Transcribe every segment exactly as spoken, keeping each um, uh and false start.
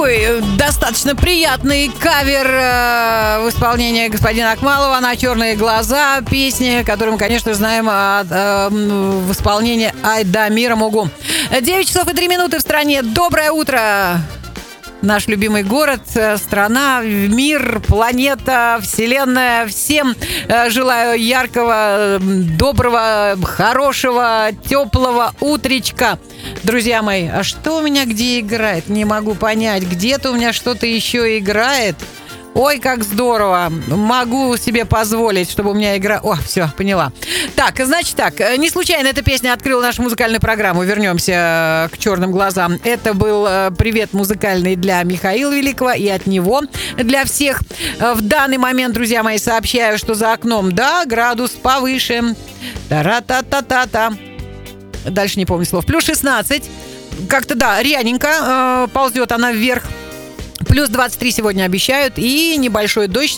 такой достаточно приятный кавер э, в исполнении господина Акмалова на «Черные глаза». Песни, которую мы, конечно, знаем от, э, в исполнении Айдамира Мугу. девять часов и три минуты в стране. Доброе утро! Наш любимый город, страна, мир, планета, вселенная. Всем желаю яркого, доброго, хорошего, теплого утречка. Друзья мои, а что у меня где играет? Не могу понять. Где-то у меня что-то еще играет. Ой, как здорово. Могу себе позволить, чтобы у меня игра... О, все, поняла. Так, значит так. Не случайно эта песня открыла нашу музыкальную программу. Вернемся к «Черным глазам». Это был привет музыкальный для Михаила Великого и от него для всех. В данный момент, друзья мои, сообщаю, что за окном, да, градус повыше. Та-ра-та-та-та-та. Дальше не помню слов. Плюс шестнадцать. Как-то, да, ряненько э, ползет она вверх. Плюс двадцать три сегодня обещают, и небольшой дождь,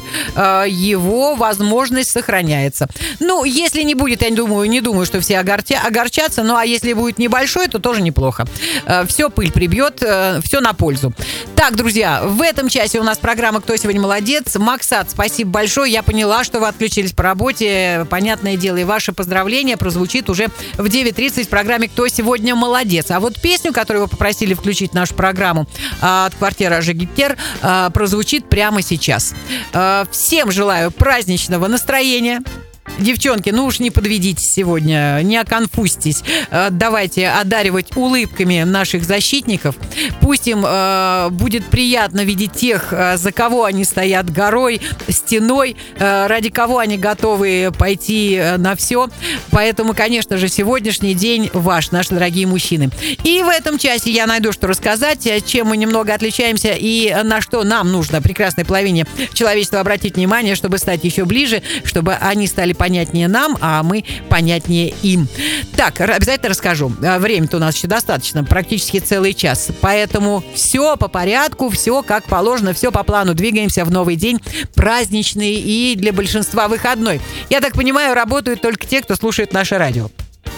его возможность сохраняется. Ну, если не будет, я не думаю, не думаю, что все огорча, огорчатся, ну, а если будет небольшой, то тоже неплохо. Все пыль прибьет, все на пользу. Так, друзья, в этом часе у нас программа «Кто сегодня молодец?». Максат, спасибо большое, я поняла, что вы отключились по работе, понятное дело, и ваше поздравление прозвучит уже в девять тридцать в программе «Кто сегодня молодец?». А вот песню, которую вы попросили включить в нашу программу от квартиры Жигитер, прозвучит прямо сейчас. Всем желаю праздничного настроения. Девчонки, ну уж не подведитесь сегодня, не оконфузьтесь. Давайте одаривать улыбками наших защитников. Пусть им э, будет приятно видеть тех, за кого они стоят горой, стеной, э, ради кого они готовы пойти на все. Поэтому, конечно же, сегодняшний день ваш, наши дорогие мужчины. И в этом часе я найду, что рассказать, чем мы немного отличаемся и на что нам нужно, прекрасной половине человечества, обратить внимание, чтобы стать еще ближе, чтобы они стали понятнее нам, а мы понятнее им. Так, обязательно расскажу. Время-то у нас еще достаточно, практически целый час. Поэтому все по порядку, все как положено, все по плану. Двигаемся в новый день, праздничный и для большинства выходной. Я так понимаю, работают только те, кто слушает наше радио.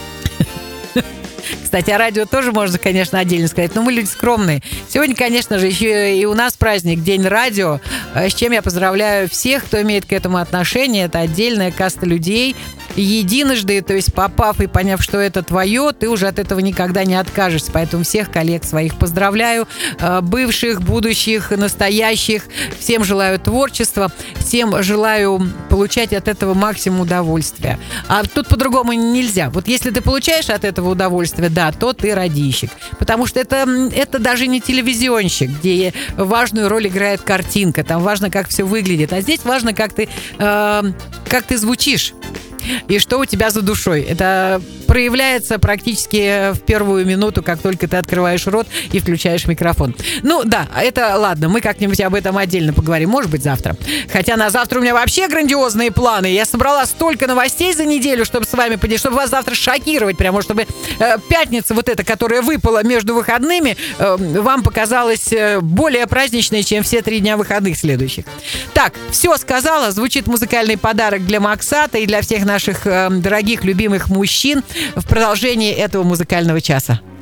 Кстати, о радио тоже можно, конечно, отдельно сказать, но мы люди скромные. Сегодня, конечно же, еще и у нас праздник, День радио, с чем я поздравляю всех, кто имеет к этому отношение. Это отдельная каста людей. Единожды, то есть попав и поняв, что это твое, ты уже от этого никогда не откажешься. Поэтому всех коллег своих поздравляю, бывших, будущих, настоящих. Всем желаю творчества, всем желаю получать от этого максимум удовольствия. А тут по-другому нельзя. Вот если ты получаешь от этого удовольствие, да, то ты радищик. Потому что это, это даже не телевизионщик, где важную роль играет картинка. Там важно, как все выглядит. А здесь важно, как ты, э, как ты звучишь. И что у тебя за душой. Это проявляется практически в первую минуту, как только ты открываешь рот и включаешь микрофон. Ну да, это ладно, мы как-нибудь об этом отдельно поговорим, может быть, завтра. Хотя на завтра у меня вообще грандиозные планы. Я собрала столько новостей за неделю, чтобы с вами поделиться, чтобы вас завтра шокировать, прямо чтобы э, пятница вот эта, которая выпала между выходными, э, вам показалась э, более праздничной, чем все три дня выходных следующих. Так, все сказала, звучит музыкальный подарок для Максата и для всех наших э, дорогих, любимых мужчин в продолжении этого музыкального часа.